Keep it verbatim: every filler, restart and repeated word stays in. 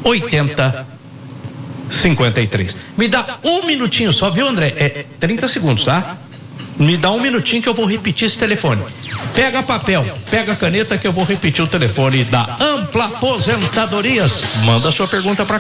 oitenta cinquenta e três. Me dá um minutinho só, viu, André? É trinta segundos, tá? Me dá um minutinho que eu vou repetir esse telefone. Pega papel, pega caneta que eu vou repetir o telefone da Ampla Aposentadorias. Manda sua pergunta pra